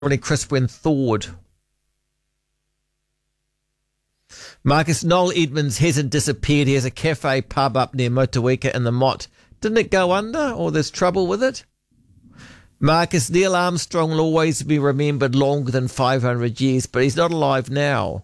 really crisp when thawed. Marcus, Noel Edmonds hasn't disappeared. He has a cafe pub up near Motueka in the Mott. Didn't it go under, or there's trouble with it? Marcus, Neil Armstrong will always be remembered longer than 500 years, but he's not alive now.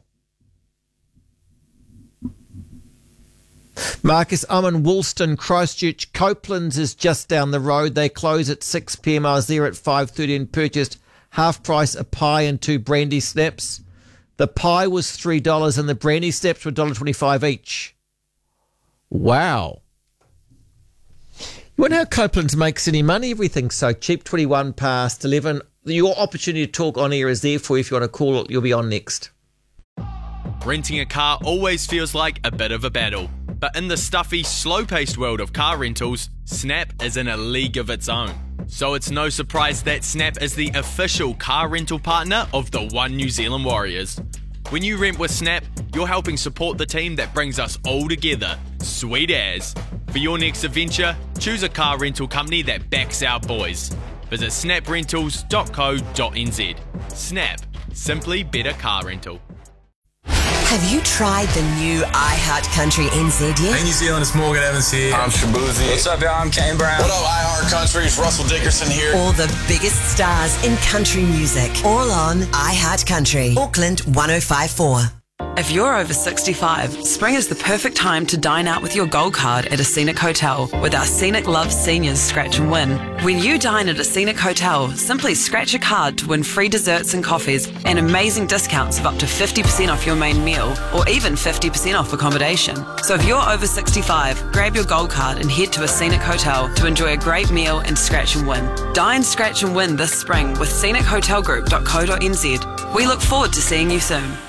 Marcus, I'm in Woolston, Christchurch. Copeland's is just down the road. They close at 6 p.m. I was there at 5:30 and purchased half price a pie and 2 brandy snaps. The pie was $3 and the brandy snaps were $1.25 each. Wow. You wonder how Copeland's makes any money? Everything's so cheap. 21 past 11. Your opportunity to talk on air is there for you. If you want to call, you'll be on next. Renting a car always feels like a bit of a battle. But in the stuffy, slow-paced world of car rentals, Snap is in a league of its own. So it's no surprise that Snap is the official car rental partner of the One New Zealand Warriors. When you rent with Snap, you're helping support the team that brings us all together. Sweet as. For your next adventure, choose a car rental company that backs our boys. Visit snaprentals.co.nz. Snap. Simply better car rental. Have you tried the new iHeart Country NZ yet? Hey New Zealand, it's Morgan Evans here. I'm Shabuzi. What's up, y'all? I'm Kane Brown. What up, iHeart Country? It's Russell Dickerson here. All the biggest stars in country music. All on iHeart Country. Auckland 1054. If you're over 65, spring is the perfect time to dine out with your gold card at a Scenic Hotel with our Scenic Love Seniors Scratch and Win. When you dine at a Scenic Hotel, simply scratch a card to win free desserts and coffees and amazing discounts of up to 50% off your main meal or even 50% off accommodation. So if you're over 65, grab your gold card and head to a Scenic Hotel to enjoy a great meal and scratch and win. Dine, scratch and win this spring with scenichotelgroup.co.nz. We look forward to seeing you soon.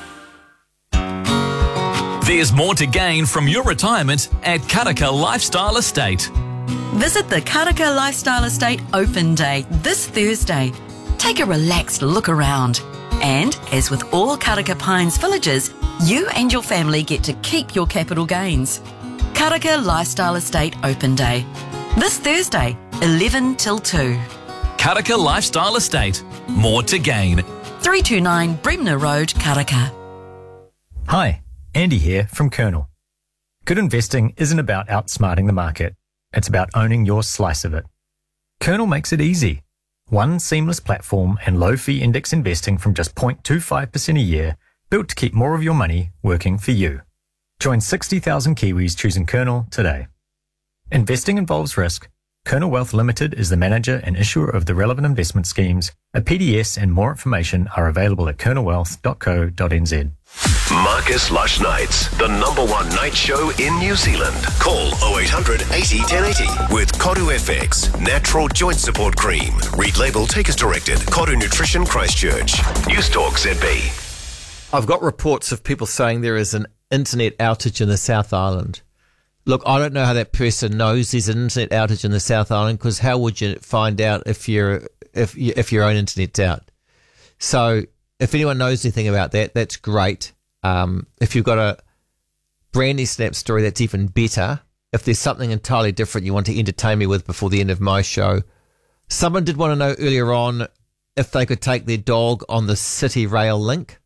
There's more to gain from your retirement at Karaka Lifestyle Estate. Visit the Karaka Lifestyle Estate Open Day this Thursday. Take a relaxed look around. And, as with all Karaka Pines villages, you and your family get to keep your capital gains. Karaka Lifestyle Estate Open Day. This Thursday, 11 till 2. Karaka Lifestyle Estate. More to gain. 329 Bremner Road, Karaka. Hi, Andy here from Kernel. Good investing isn't about outsmarting the market. It's about owning your slice of it. Kernel makes it easy. One seamless platform and low-fee index investing from just 0.25% a year, built to keep more of your money working for you. Join 60,000 Kiwis choosing Kernel today. Investing involves risk. Kernel Wealth Limited is the manager and issuer of the relevant investment schemes. A PDS and more information are available at kernelwealth.co.nz. Marcus Lush Nights, the #1 night show in New Zealand. Call 0800 80 1080 with Koru FX, natural joint support cream. Read label, take as directed. Koru Nutrition Christchurch. News Talk ZB. I've got reports of people saying there is an internet outage in the South Island. Look, I don't know how that person knows there's an internet outage in the South Island, because how would you find out if your own internet's out? So if anyone knows anything about that, that's great. If you've got a brandy snap story, that's even better. If there's something entirely different you want to entertain me with before the end of my show. Someone did want to know earlier on if they could take their dog on the City Rail link.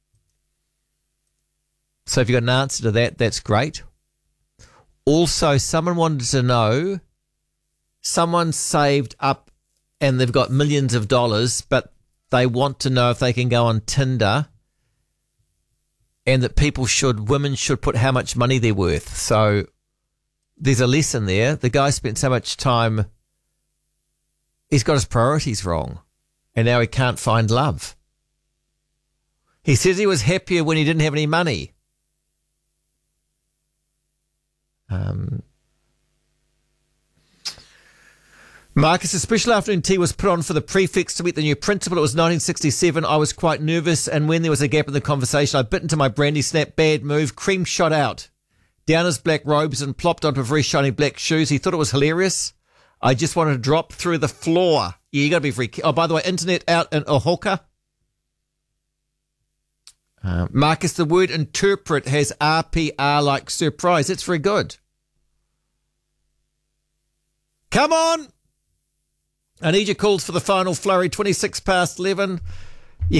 So if you've got an answer to that, that's great. Also, someone wanted to know, someone saved up and they've got millions of dollars, but they want to know if they can go on Tinder, and that women should put how much money they're worth. So there's a lesson there. The guy spent so much time, he's got his priorities wrong, and now he can't find love. He says he was happier when he didn't have any money. Marcus, a special afternoon tea was put on for the prefects to meet the new principal. It was 1967. I was quite nervous, and when there was a gap in the conversation, I bit into my brandy snap. Bad move. Cream shot out. Down his black robes and plopped onto very shiny black shoes. He thought it was hilarious. I just wanted to drop through the floor. Yeah, you got to be very careful. Oh, by the way, internet out in Ohoka. Marcus, the word interpret has RPR like surprise. It's very good. Come on. I need your calls for the final flurry, 26 past 11.